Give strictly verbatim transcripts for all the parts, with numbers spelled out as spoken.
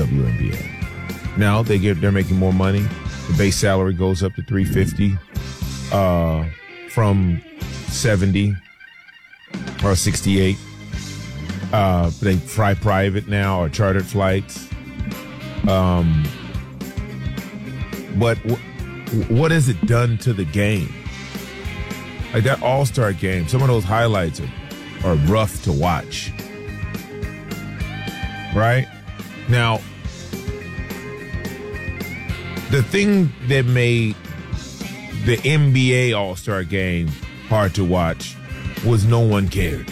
W N B A. Now they get they're making more money. The base salary goes up to three hundred fifty dollars uh, from seventy or sixty-eight. Uh, they fly private now or chartered flights. Um, but w- what has it done to the game? Like that All-Star game, some of those highlights are, are rough to watch. Right? Now, the thing that made the N B A All-Star game hard to watch was no one cared.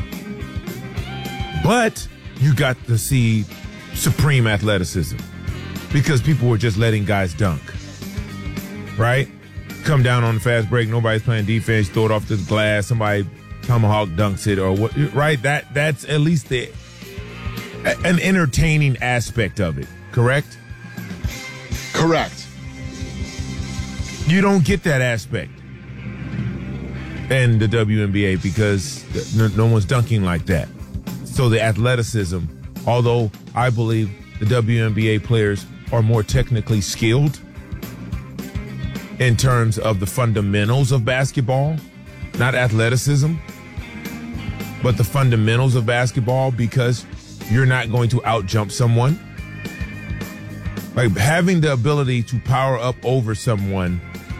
But you got to see supreme athleticism because people were just letting guys dunk. Right? Come down on the fast break, nobody's playing defense, throw it off to the glass, somebody tomahawk dunks it or what, right? That that's at least the an entertaining aspect of it, correct? Correct. You don't get that aspect in the W N B A because no, no one's dunking like that. So the athleticism, although I believe the W N B A players are more technically skilled in terms of the fundamentals of basketball, not athleticism, but the fundamentals of basketball because you're not going to outjump someone. Like having the ability to power up over someone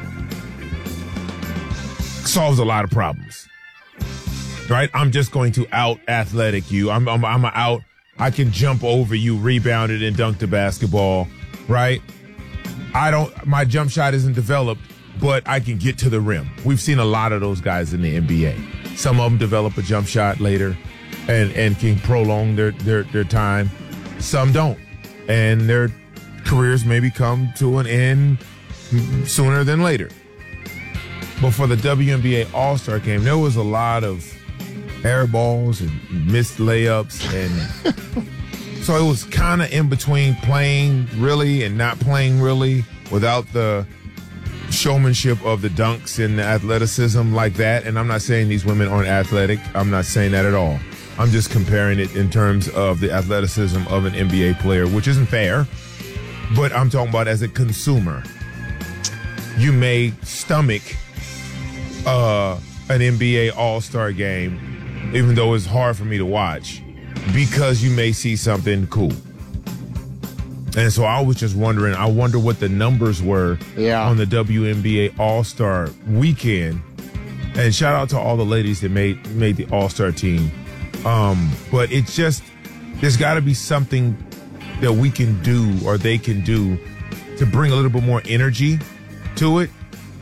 solves a lot of problems. Right? I'm just going to out athletic you. I'm, I'm, I'm out. I can jump over you, rebound it, and dunk the basketball. Right? I don't, my jump shot isn't developed, but I can get to the rim. We've seen a lot of those guys in the N B A. Some of them develop a jump shot later and, and can prolong their, their, their time. Some don't. And their careers maybe come to an end sooner than later. But for the W N B A All-Star game, there was a lot of air balls and missed layups. And so it was kind of in between playing really and not playing really without the showmanship of the dunks and the athleticism like that. And I'm not saying these women aren't athletic. I'm not saying that at all. I'm just comparing it in terms of the athleticism of an N B A player, which isn't fair. But I'm talking about as a consumer. You may stomach uh, an N B A All-Star game, even though it's hard for me to watch, because you may see something cool. And so I was just wondering, I wonder what the numbers were yeah. on the W N B A All-Star weekend. And shout out to all the ladies that made made the All-Star team. Um, but it's just, there's got to be something that we can do or they can do to bring a little bit more energy to it.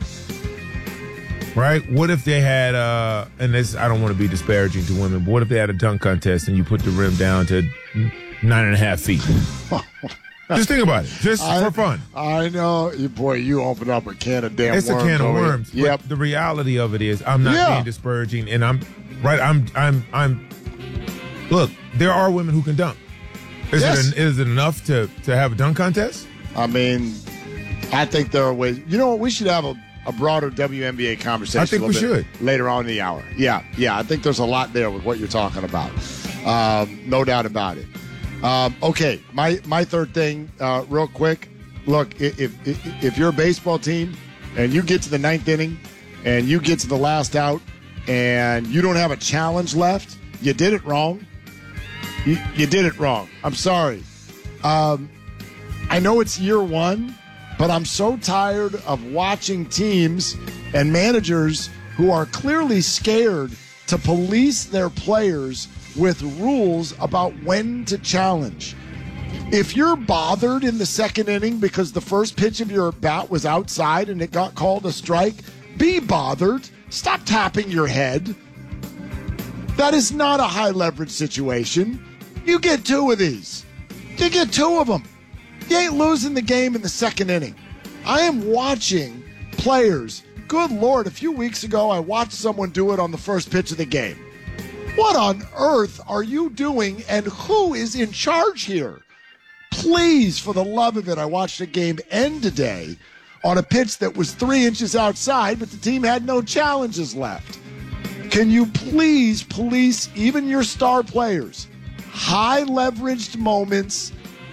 Right? What if they had, uh, and this, I don't want to be disparaging to women, but what if they had a dunk contest and you put the rim down to nine and a half feet? Just think about it. Just I, for fun. I know. Boy, you opened up a can of damn it's worms. It's a can of worms. Here. Yep. But the reality of it is I'm not yeah. being disparaging and I'm, right, I'm, I'm, I'm, look, there are women who can dunk. Is, yes. it, is it enough to, to have a dunk contest? I mean, I think there are ways. You know what? We should have a, a broader W N B A conversation. I think we should. Later on in the hour. Yeah, yeah. I think there's a lot there with what you're talking about. Um, no doubt about it. Um, okay, my, my third thing, uh, real quick. Look, if, if if you're a baseball team and you get to the ninth inning and you get to the last out and you don't have a challenge left, you did it wrong. You, you did it wrong. I'm sorry. Um, I know it's year one, but I'm so tired of watching teams and managers who are clearly scared to police their players with rules about when to challenge. If you're bothered in the second inning because the first pitch of your bat was outside and it got called a strike, be bothered. Stop tapping your head. That is not a high leverage situation. You get two of these. You get two of them. You ain't losing the game in the second inning. I am watching players. Good Lord, a few weeks ago, I watched someone do it on the first pitch of the game. What on earth are you doing, and who is in charge here? Please, for the love of it, I watched a game end today on a pitch that was three inches outside, but the team had no challenges left. Can you please police even your star players? High leveraged moments, late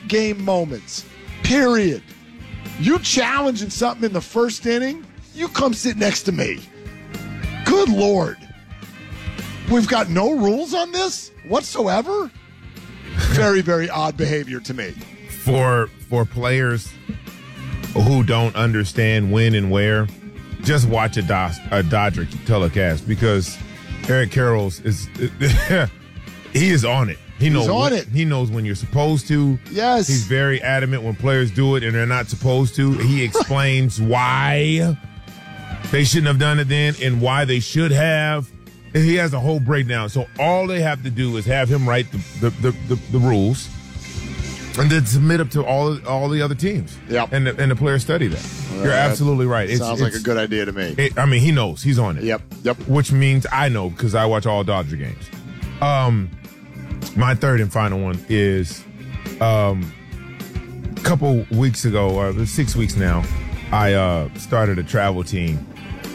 game moments, period. You challenging something in the first inning, you come sit next to me. Good Lord. We've got no rules on this whatsoever? Very, very odd behavior to me. For for players who don't understand when and where, just watch a, Do- a Dodger telecast because Eric Karros is he is on it. He knows He's on when, it. He knows when you're supposed to. Yes. He's very adamant when players do it and they're not supposed to. He explains why they shouldn't have done it then and why they should have. And he has a whole breakdown. So all they have to do is have him write the the, the, the, the rules and then submit up to all all the other teams. Yep. And the, and the players study that. Well, You're that absolutely right. It's, sounds it's, like a good idea to me. It, I mean, he knows. He's on it. Yep. Yep. Which means I know because I watch all Dodger games. Um, my third and final one is um, a couple weeks ago, or six weeks now, I uh, started a travel team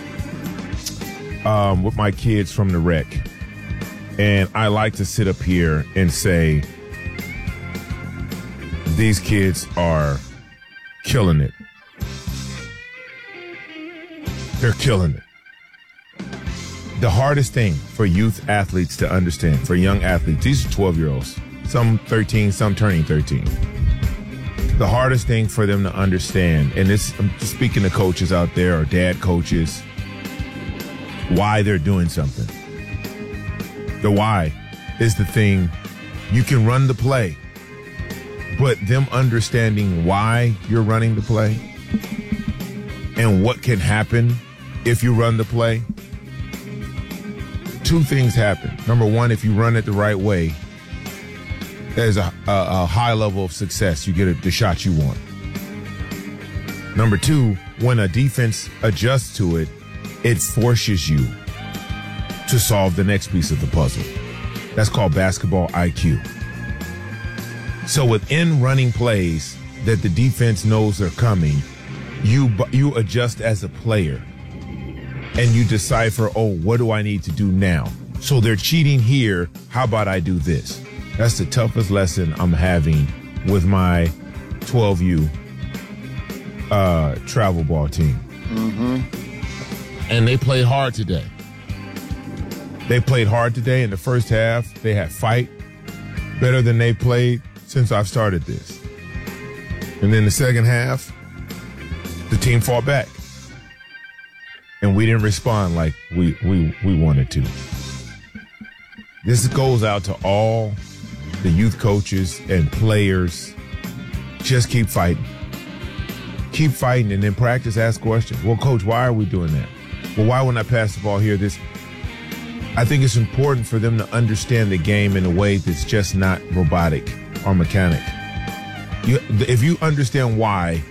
um, with my kids from the rec. And I like to sit up here and say, these kids are killing it. They're killing it. The hardest thing for youth athletes to understand, for young athletes, these are twelve-year-olds, some thirteen, some turning thirteen. The hardest thing for them to understand, and this, I'm speaking to coaches out there or dad coaches, why they're doing something. The why is the thing. You can run the play, but them understanding why you're running the play and what can happen if you run the play. Two things happen. Number one, if you run it the right way, there's a, a, a high level of success. You get a, the shot you want. Number two, when a defense adjusts to it, it forces you to solve the next piece of the puzzle. That's called basketball I Q. So within running plays that the defense knows are coming, you you adjust as a player. And you decipher, oh, what do I need to do now? So they're cheating here. How about I do this? That's the toughest lesson I'm having with my twelve U uh, travel ball team. Mm-hmm. And they played hard today. They played hard today in the first half. They had fight better than they played since I've started this. And then the second half, the team fought back. And we didn't respond like we, we, we wanted to. This goes out to all the youth coaches and players. Just keep fighting. Keep fighting and then practice, ask questions. Well, coach, why are we doing that? Well, why wouldn't I pass the ball here? This, I think it's important for them to understand the game in a way that's just not robotic or mechanic. You, if you understand why,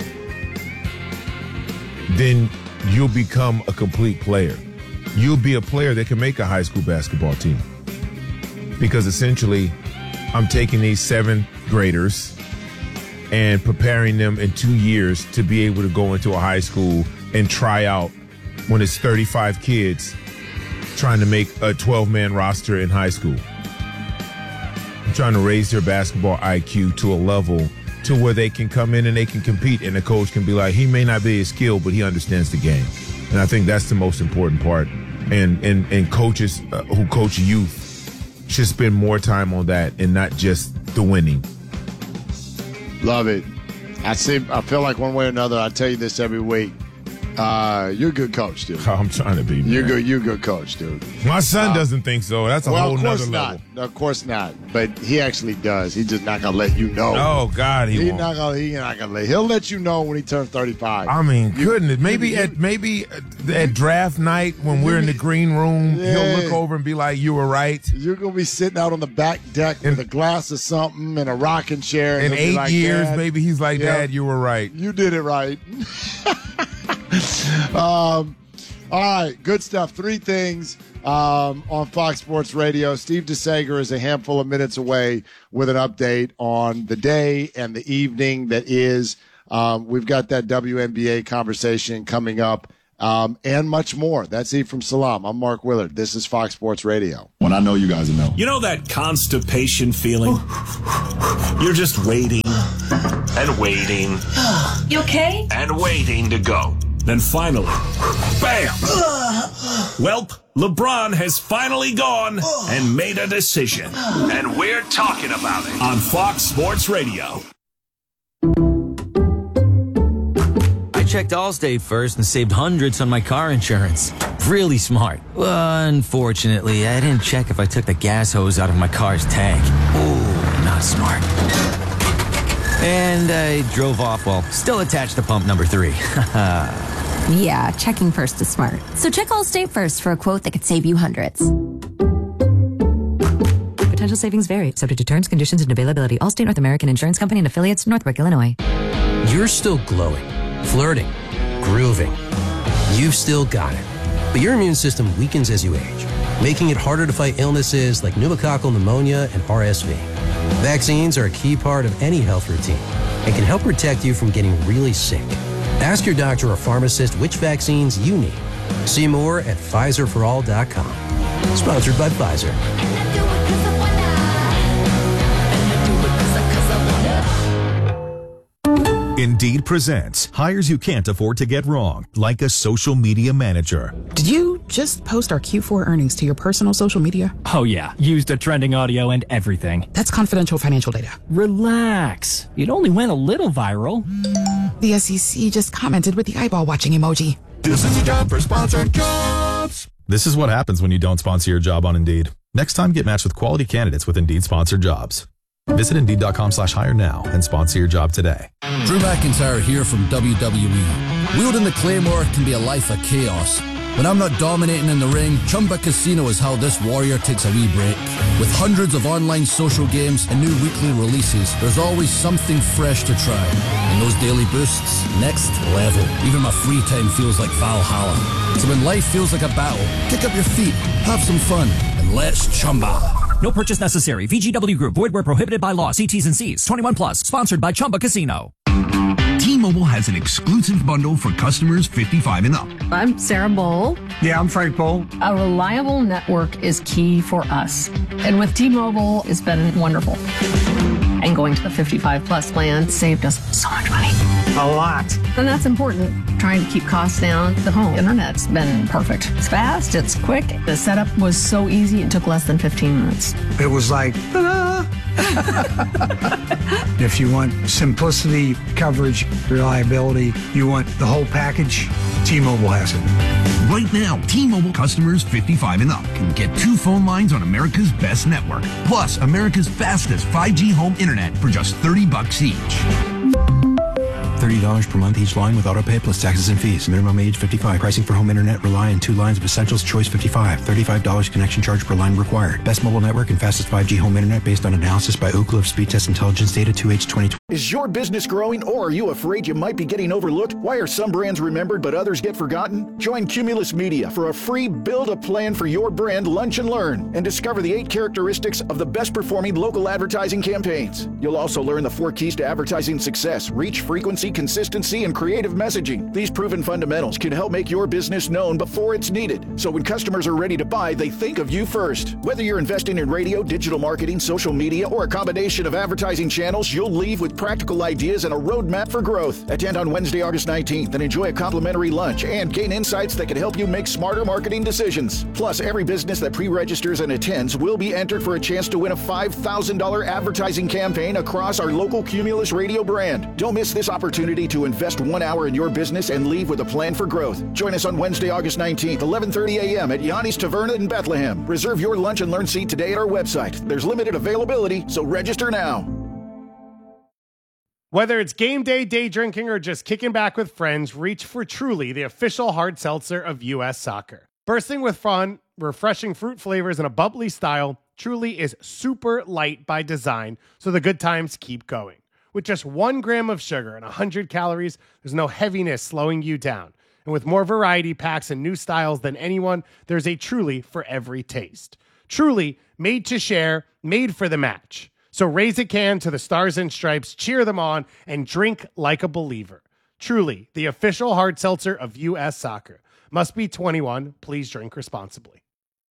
then you'll become a complete player. You'll be a player that can make a high school basketball team. Because essentially, I'm taking these seventh graders and preparing them in two years to be able to go into a high school and try out when it's thirty-five kids trying to make a twelve-man roster in high school. I'm trying to raise their basketball I Q to a level to where they can come in and they can compete, and the coach can be like, he may not be as skilled, but he understands the game. And I think that's the most important part. And and, and coaches uh, who coach youth should spend more time on that and not just the winning. Love it. I see. I feel like one way or another, I tell you this every week. Uh, you're a good coach, dude. I'm trying to be. Man. You're good. You're a good coach, dude. My son uh, doesn't think so. That's a well, whole of course nother not. level. No, of course not. But he actually does. He's just not gonna let you know. Oh God, he He's won't. not gonna. He's not gonna let. He'll let you know when he turns thirty-five. I mean, You- goodness, maybe you- at maybe at draft night when we're in the green room, Yeah. he'll look over and be like, "You were right." You're gonna be sitting out on the back deck with a glass of something and a rocking chair. And In he'll be eight like, years, "Dad, maybe he's like, Yeah. "Dad, you were right." You did it right. um, all right, good stuff. Three things um, on Fox Sports Radio. Steve DeSager is a handful of minutes away with an update on the day and the evening that is. Um, we've got that W N B A conversation coming up um, and much more. That's Eve from Salam. I'm Mark Willard. This is Fox Sports Radio. When I know you guys know. You know that constipation feeling? You're just waiting, and waiting. You okay? And waiting to go. Then finally, bam! Welp, LeBron has finally gone and made a decision. And we're talking about it on Fox Sports Radio. I checked Allstate first and saved hundreds on my car insurance. Really smart. Unfortunately, I didn't check if I took the gas hose out of my car's tank. Ooh, not smart. And I drove off while still attached to pump number three. Yeah, checking first is smart. So check Allstate first for a quote that could save you hundreds. Potential savings vary, subject to terms, conditions, and availability. Allstate North American Insurance Company and affiliates, Northbrook, Illinois. You're still glowing, flirting, grooving. You've still got it. But your immune system weakens as you age, making it harder to fight illnesses like pneumococcal pneumonia and R S V. Vaccines are a key part of any health routine and can help protect you from getting really sick. Ask your doctor or pharmacist which vaccines you need. See more at Pfizer for all dot com. Sponsored by Pfizer. Indeed presents hires you can't afford to get wrong, like a social media manager. Did you just post our Q four earnings to your personal social media? Oh yeah, used the trending audio and everything. That's confidential financial data. Relax. It only went a little viral. The S E C just commented with the eyeball watching emoji. This is a job for sponsored jobs. This is what happens when you don't sponsor your job on Indeed. Next time, get matched with quality candidates with Indeed sponsored jobs. Visit Indeed.com slash hire now and sponsor your job today. Drew McIntyre here from W W E. Wielding the Claymore can be a life of chaos. When I'm not dominating in the ring, Chumba Casino is how this warrior takes a wee break. With hundreds of online social games and new weekly releases, there's always something fresh to try. And those daily boosts, next level. Even my free time feels like Valhalla. So when life feels like a battle, kick up your feet, have some fun, and let's Chumba. No purchase necessary. V G W Group. Void where prohibited by law. See T's and C's. twenty-one plus. Sponsored by Chumba Casino. T-Mobile has an exclusive bundle for customers fifty-five and up. I'm Sarah Bowl. Yeah, I'm Frank Bowl. A reliable network is key for us. And with T-Mobile, it's been wonderful. And going to the fifty-five plus plan saved us so much money. A lot. And that's important. Trying to keep costs down. The home internet's been perfect. It's fast, it's quick. The setup was so easy, it took less than fifteen minutes. It was like, ta-da! If you want simplicity, coverage, reliability, you want the whole package, T-Mobile has it. Right now, T-Mobile customers fifty-five and up can get two phone lines on America's best network, plus America's fastest five G home internet for just thirty bucks each. thirty dollars per month each line with autopay plus taxes and fees. Minimum age fifty-five. Pricing for home internet rely on two lines of Essentials Choice fifty-five. thirty-five dollars connection charge per line required. Best mobile network and fastest five G home internet based on analysis by Ookla of Speed Test Intelligence data two H twenty twenty. Is your business growing, or are you afraid you might be getting overlooked? Why are some brands remembered but others get forgotten? Join Cumulus Media for a free Build a Plan for Your Brand Lunch and Learn and discover the eight characteristics of the best performing local advertising campaigns. You'll also learn the four keys to advertising success: reach, frequency, consistency, and creative messaging. These proven fundamentals can help make your business known before it's needed, so when customers are ready to buy, they think of you first. Whether you're investing in radio, digital marketing, social media, or a combination of advertising channels, you'll leave with practical ideas and a roadmap for growth. Attend on Wednesday, August nineteenth and enjoy a complimentary lunch and gain insights that can help you make smarter marketing decisions. Plus, every business that pre-registers and attends will be entered for a chance to win a five thousand dollars advertising campaign across our local Cumulus Radio brand. Don't miss this opportunity to invest one hour in your business and leave with a plan for growth. Join us on Wednesday, August nineteenth, eleven thirty a.m. at Yanni's Taverna in Bethlehem. Reserve your lunch and learn seat today at our website. There's limited availability, so register now. Whether it's game day, day drinking, or just kicking back with friends, reach for Truly, the official hard seltzer of U S Soccer. Bursting with fun, refreshing fruit flavors, and a bubbly style, Truly is super light by design, so the good times keep going. With just one gram of sugar and one hundred calories, there's no heaviness slowing you down. And with more variety packs and new styles than anyone, there's a Truly for every taste. Truly, made to share, made for the match. So raise a can to the Stars and Stripes, cheer them on, and drink like a believer. Truly, the official hard seltzer of U S Soccer. Must be twenty-one. Please drink responsibly.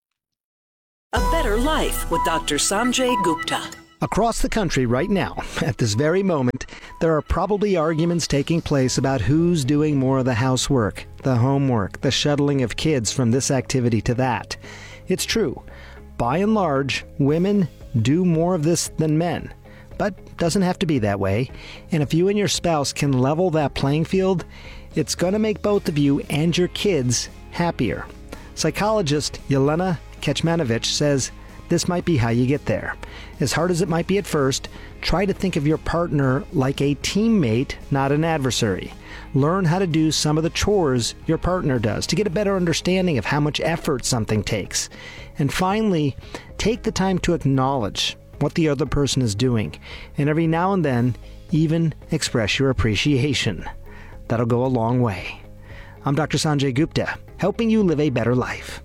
A better life with Doctor Sanjay Gupta. Across the country right now, at this very moment, there are probably arguments taking place about who's doing more of the housework, the homework, the shuttling of kids from this activity to that. It's true. By and large, women do more of this than men. But doesn't have to be that way. And if you and your spouse can level that playing field, it's going to make both of you and your kids happier. Psychologist Yelena Kecmanovic says this might be how you get there. As hard as it might be at first, try to think of your partner like a teammate, not an adversary. Learn how to do some of the chores your partner does to get a better understanding of how much effort something takes. And finally, take the time to acknowledge what the other person is doing, and every now and then, even express your appreciation. That'll go a long way. I'm Doctor Sanjay Gupta, helping you live a better life.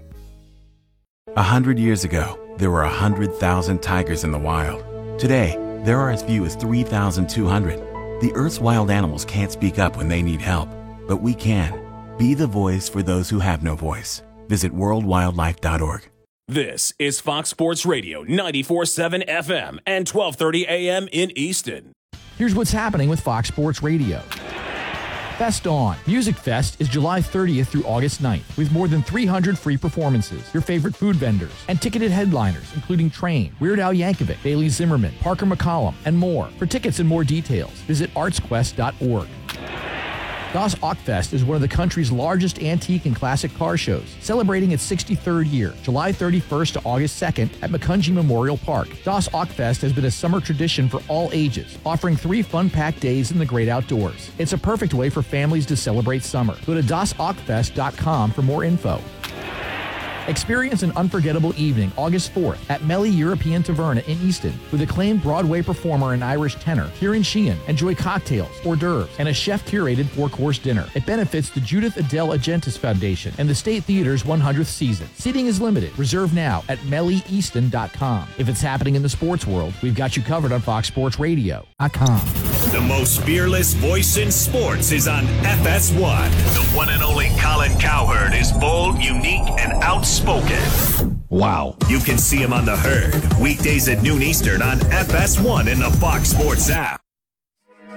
A hundred years ago, there were a hundred thousand tigers in the wild. Today, there are as few as three thousand two hundred. The Earth's wild animals can't speak up when they need help, but we can. Be the voice for those who have no voice. Visit world wildlife dot org. This is Fox Sports Radio, ninety-four point seven F M and twelve thirty A M in Easton. Here's what's happening with Fox Sports Radio. Fest On. Music Fest is July thirtieth through August ninth, with more than three hundred free performances, your favorite food vendors, and ticketed headliners, including Train, Weird Al Yankovic, Bailey Zimmerman, Parker McCollum, and more. For tickets and more details, visit arts quest dot org. Das Ockfest is one of the country's largest antique and classic car shows, celebrating its sixty-third year, July thirty-first to August second at McCungy Memorial Park. Das Ockfest has been a summer tradition for all ages, offering three fun-packed days in the great outdoors. It's a perfect way for families to celebrate summer. Go to das ockfest dot com for more info. Experience an unforgettable evening August fourth at Melly European Taverna in Easton with acclaimed Broadway performer and Irish tenor Kieran Sheehan. Enjoy cocktails, hors d'oeuvres, and a chef-curated four-course dinner. It benefits the Judith Adele Agentis Foundation and the State Theater's one hundredth season. Seating is limited. Reserve now at melly easton dot com. If it's happening in the sports world, we've got you covered on fox sports radio dot com. The most fearless voice in sports is on F S one. The one and only Colin Cowherd is bold, unique, and outspoken. Wow. You can see him on The Herd, weekdays at noon Eastern on F S one in the Fox Sports app.